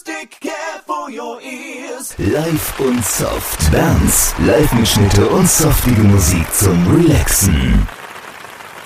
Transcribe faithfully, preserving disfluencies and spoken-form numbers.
Acoustic care for your ears. Live und soft. Bands, Live-Mitschnitte und softige Musik zum Relaxen.